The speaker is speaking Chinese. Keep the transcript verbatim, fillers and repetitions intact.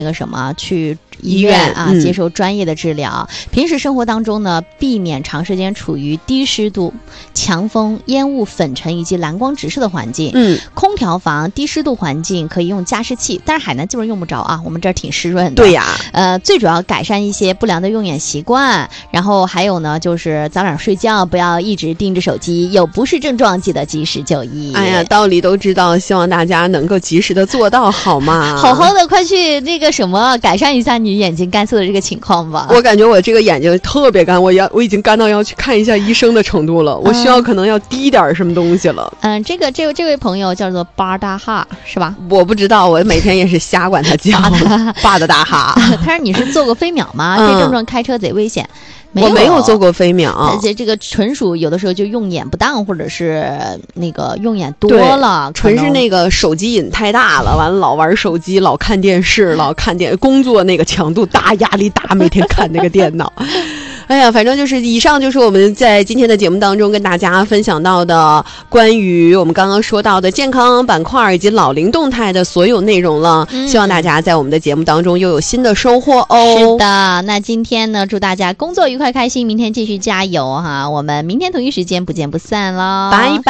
那个什么去医院啊、嗯、接受专业的治疗。平时生活当中呢，避免长时间处于低湿度、强风、烟雾、粉尘以及蓝光直射的环境。 嗯， 空调房低湿度环境可以用加湿器，但是海南基本用不着啊，我们这儿挺湿润的。 对呀， 呃，最主要改善一些不良的用眼习惯，然后还有呢，就是早点睡觉，不要一直盯着手机，有不适症状记得及时就医。 哎呀，道理都知道，希望大家能够及时的做到，好吗？ 好好的，快去那个什么，改善一下你眼睛干涩的这个情况吧。 我感觉我这个眼睛特别干，我要我已经干到要去看一下医生的程度了，我需要可能要滴点什么东西了。 嗯，这个这位这位朋友叫做巴达哈，是吧？ 我不知道，我每天也是瞎管他叫巴的大哈。 他说你是做过飞秒吗？ 嗯、 这症状开车贼危险。没我没有做过飞秒， 而且这个纯属有的时候就用眼不当，或者是那个用眼多了， 纯是那个手机瘾太大了，完了老玩手机，老看电视，老看电工作那个强度大，压力大，每天看那个电脑。哎呀，反正就是以上就是我们在今天的节目当中跟大家分享到的关于我们刚刚说到的健康板块以及老龄动态的所有内容了、嗯、希望大家在我们的节目当中又有新的收获哦。 是的，那今天呢，祝大家工作愉快开心，明天继续加油哈，我们明天同一时间不见不散了， 拜拜。